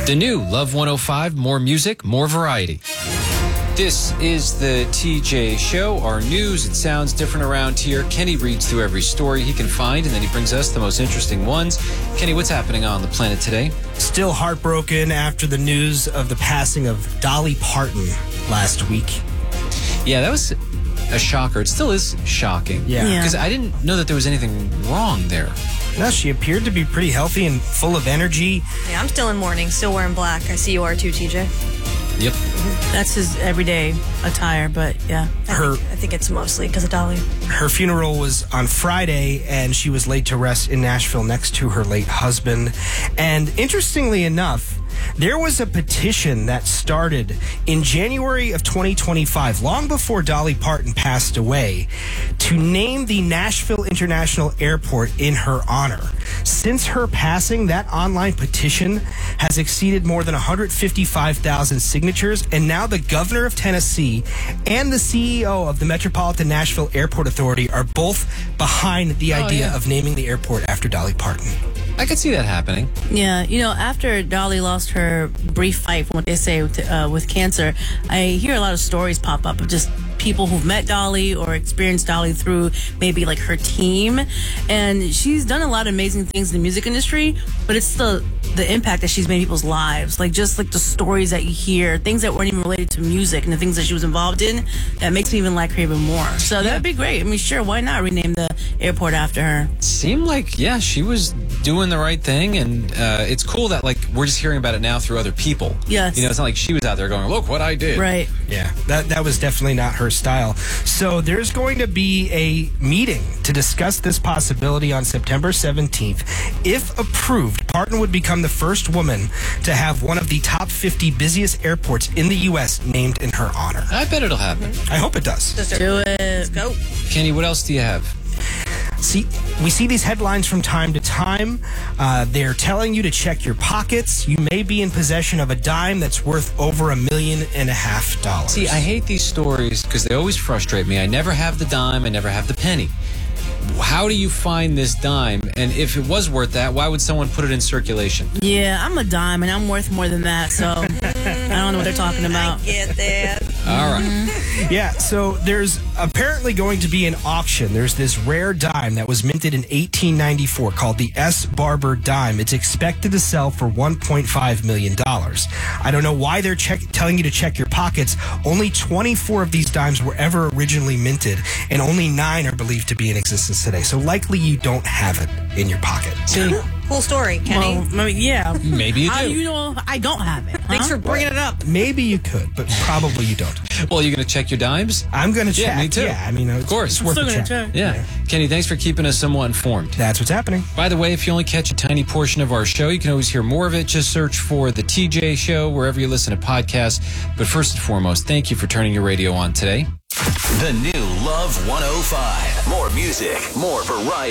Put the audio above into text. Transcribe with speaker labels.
Speaker 1: The new Love 105, more music, more variety. This is the TJ Show, our news. It sounds different around here. Kenny reads through every story he can find, and then he brings us the most interesting ones. Kenny, what's happening on the planet today?
Speaker 2: Still heartbroken after the news of the passing of Dolly Parton last week.
Speaker 1: Yeah, that was a shocker. It still is shocking.
Speaker 2: Yeah.
Speaker 1: Because I didn't know that there was anything wrong there.
Speaker 2: No, she appeared to be pretty healthy and full of energy.
Speaker 3: Yeah, I'm still in mourning, still wearing black. I see you are too, TJ.
Speaker 1: Yep.
Speaker 4: That's his everyday attire, but yeah.
Speaker 3: I think it's mostly because of Dolly.
Speaker 2: Her funeral was on Friday, and she was laid to rest in Nashville next to her late husband. And interestingly enough, there was a petition that started in January of 2025, long before Dolly Parton passed away, to name the Nashville International Airport in her honor. Since her passing, that online petition has exceeded more than 155,000 signatures, and now the governor of Tennessee and the CEO of the Metropolitan Nashville Airport Authority are both behind the idea of naming the airport after Dolly Parton.
Speaker 1: I could see that happening.
Speaker 4: Yeah, you know, after Dolly lost her brief fight, from what they say, with cancer, I hear a lot of stories pop up of just people who've met Dolly or experienced Dolly through maybe like her team. And she's done a lot of amazing things in the music industry, but it's the impact that she's made in people's lives. Like just like the stories that you hear, things that weren't even related to music and the things that she was involved in, that makes me even like her even more. So that'd be great. I mean, sure, why not rename the airport after her?
Speaker 1: Seemed like, yeah, she was doing the right thing, and it's cool that like we're just hearing about it now through other people.
Speaker 4: Yes.
Speaker 1: You know, it's not like she was out there going, look what I did.
Speaker 4: Right.
Speaker 2: Yeah, that was definitely not her style. So there's going to be a meeting to discuss this possibility on September 17th. If approved, Parton would become the first woman to have one of the top 50 busiest airports in the U.S. named in her honor.
Speaker 1: I bet it'll happen.
Speaker 2: I hope it does.
Speaker 4: Do it.
Speaker 3: Let's go.
Speaker 1: Kenny, what else do you have?
Speaker 2: We see these headlines from time to time. They're telling you to check your pockets. You may be in possession of a dime that's worth over $1.5 million.
Speaker 1: See, I hate these stories because they always frustrate me. I never have the dime. I never have the penny. How do you find this dime? And if it was worth that, why would someone put it in circulation?
Speaker 4: Yeah, I'm a dime and I'm worth more than that, so I don't know what they're talking about.
Speaker 3: I get that.
Speaker 1: All right.
Speaker 2: Yeah, so there's apparently going to be an auction. There's this rare dime that was minted in 1894 called the S. Barber dime. It's expected to sell for $1.5 million. I don't know why they're telling you to check your pockets. Only 24 of these dimes were ever originally minted, and only 9 are believed to be in existence today. So likely you don't have it in your pocket.
Speaker 1: See,
Speaker 3: Cool story, Kenny.
Speaker 4: Well, I mean, yeah.
Speaker 1: maybe you do.
Speaker 4: How do you know I don't have it? Huh?
Speaker 3: Thanks for bringing it up.
Speaker 2: Maybe you could, but probably you don't.
Speaker 1: Well, you're going to check your dimes?
Speaker 2: I'm going to check.
Speaker 1: Yeah, me too.
Speaker 2: Yeah, I mean,
Speaker 1: of course.
Speaker 2: it's worth
Speaker 4: Still
Speaker 2: a
Speaker 4: gonna
Speaker 2: check.
Speaker 4: check.
Speaker 1: Yeah. Kenny, thanks for keeping us somewhat informed.
Speaker 2: That's what's happening.
Speaker 1: By the way, if you only catch a tiny portion of our show, you can always hear more of it. Just search for The TJ Show wherever you listen to podcasts. But first and foremost, thank you for turning your radio on today.
Speaker 5: The new Love 105. More music, more variety.